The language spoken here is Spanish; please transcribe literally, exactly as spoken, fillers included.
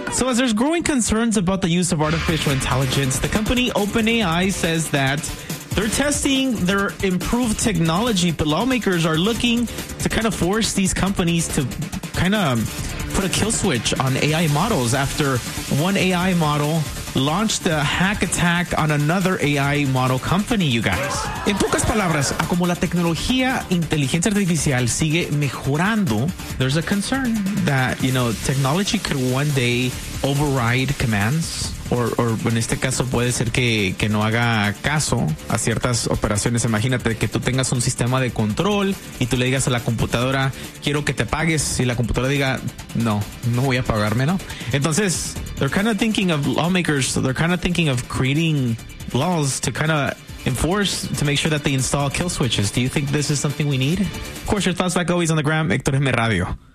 So as there's growing concerns about the use of artificial intelligence, the company OpenAI says that they're testing their improved technology, but lawmakers are looking to kind of force these companies to kind of put a kill switch on A I models after one A I model launched a hack attack on another A I model company, you guys. En pocas palabras, como la tecnología inteligencia artificial sigue mejorando, there's a concern that, you know, technology could one day override commands. O, o en este caso puede ser que, que no haga caso a ciertas operaciones. Imagínate que tú tengas un sistema de control y tú le digas a la computadora, quiero que te pagues, y la computadora diga, no, no voy a pagarme, ¿no? Entonces, they're kind of thinking of lawmakers, they're kind of thinking of creating laws to kind of enforce, to make sure that they install kill switches. Do you think this is something we need? Of course, your thoughts like always on the gram, Héctor M. Radio.